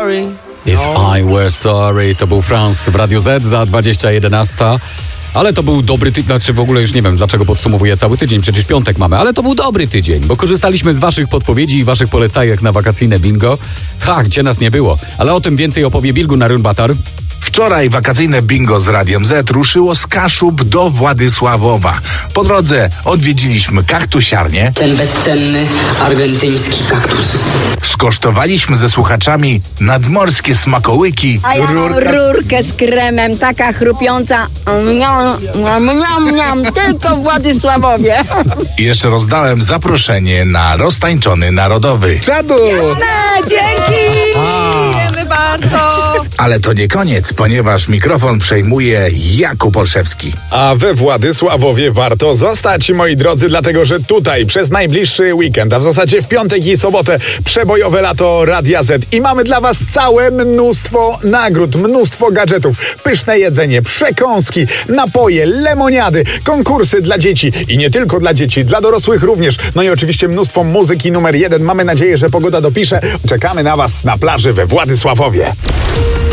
sorry. If I were sorry, to był Franz w Radiu Z za 20:11. Ale to był dobry tydzień, znaczy w ogóle już nie wiem, dlaczego podsumowuję cały tydzień, przecież piątek mamy, ale to był dobry tydzień, bo korzystaliśmy z waszych podpowiedzi i waszych polecajek na wakacyjne bingo. Gdzie nas nie było, ale o tym więcej opowie Bilgun Narun-Batar. Wczoraj wakacyjne bingo z Radiem Z ruszyło z Kaszub do Władysławowa. Po drodze odwiedziliśmy kaktusiarnię. Ten bezcenny argentyński kaktus. Skosztowaliśmy ze słuchaczami nadmorskie smakołyki. A ja mam rurkę z kremem, taka chrupiąca. Mniam, tylko w Władysławowie. I jeszcze rozdałem zaproszenie na roztańczony narodowy. Czadu! Dzięki! Dziękujemy bardzo. Ale to nie koniec, ponieważ mikrofon przejmuje Jakub Olszewski. A we Władysławowie warto zostać, moi drodzy, dlatego że tutaj przez najbliższy weekend, a w zasadzie w piątek i sobotę, przebojowe lato Radia Z. I mamy dla was całe mnóstwo nagród, mnóstwo gadżetów, pyszne jedzenie, przekąski, napoje, lemoniady, konkursy dla dzieci i nie tylko dla dzieci, dla dorosłych również. No i oczywiście mnóstwo muzyki numer 1. Mamy nadzieję, że pogoda dopisze. Czekamy na was na plaży we Władysławowie.